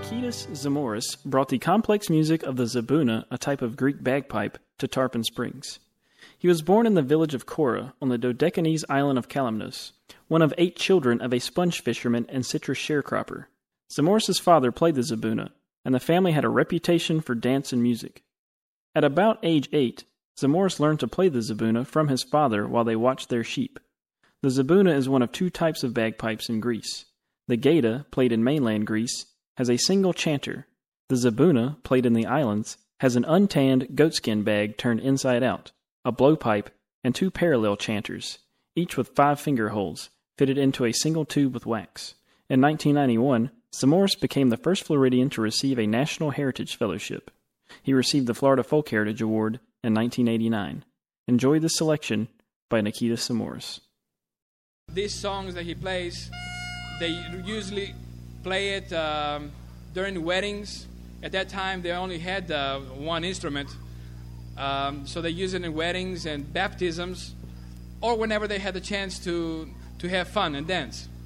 Nikitas Zamoris brought the complex music of the zabuna, a type of Greek bagpipe, to Tarpon Springs. He was born in the village of Kora on the Dodecanese island of Kalymnos, one of 8 children of a sponge fisherman and citrus sharecropper. Zamoris' father played the zabuna, and the family had a reputation for dance and music. At about age 8, Zamoris learned to play the zabuna from his father while they watched their sheep. The zabuna is one of 2 types of bagpipes in Greece. The gaita, played in mainland Greece, has a single chanter. The zabuna, played in the islands, has an untanned goatskin bag turned inside out, a blowpipe, and 2 parallel chanters, each with 5 finger holes, fitted into a single tube with wax. In 1991, Zamoris became the first Floridian to receive a National Heritage Fellowship. He received the Florida Folk Heritage Award in 1989. Enjoy this selection by Nikitas Zamoris. These songs that he plays, they usually play it during weddings. At that time, they only had one instrument, so they use it in weddings and baptisms, or whenever they had the chance to have fun and dance.